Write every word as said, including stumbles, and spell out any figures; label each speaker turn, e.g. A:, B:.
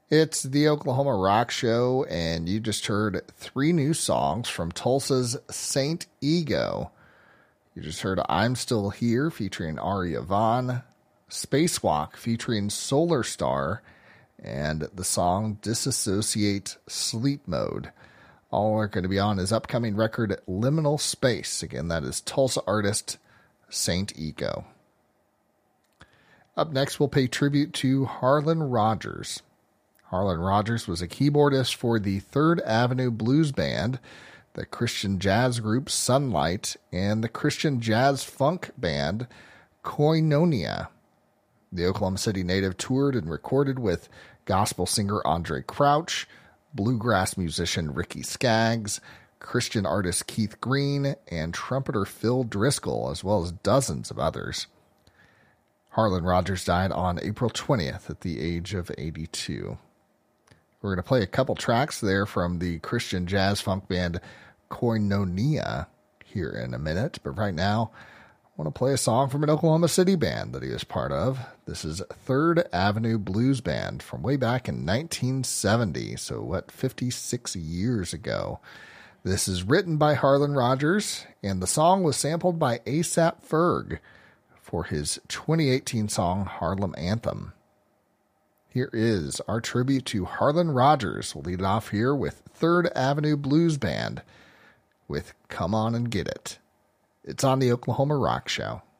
A: It's the Oklahoma Rock Show, and you just heard three new songs from Tulsa's Saint Ego. You just heard I'm Still Here featuring Aria Vaughn, Spacewalk featuring Solar Star, and the song Disassociate Sleep Mode. All are going to be on his upcoming record Liminal Space. Again, that is Tulsa artist Saint Ego. Up next, we'll pay tribute to Harlan Rogers. Harlan Rogers was a keyboardist for the Third Avenue Blues Band, the Christian jazz group Sunlight, and the Christian jazz funk band Koinonia. The Oklahoma City native toured and recorded with gospel singer Andre Crouch, bluegrass musician Ricky Skaggs, Christian artist Keith Green, and trumpeter Phil Driscoll, as well as dozens of others. Harlan Rogers died on April twentieth at the age of eighty-two. We're going to play a couple tracks there from the Christian jazz funk band Koinonia here in a minute. But right now, I want to play a song from an Oklahoma City band that he was part of. This is Third Avenue Blues Band from way back in nineteen seventy. So what, fifty-six years ago. This is written by Harlan Rogers, and the song was sampled by A$AP Ferg for his twenty eighteen song Harlem Anthem. Here is our tribute to Harlan Rogers. We'll lead it off here with Third Avenue Blues Band with Come On and Get It. It's on the Oklahoma Rock Show.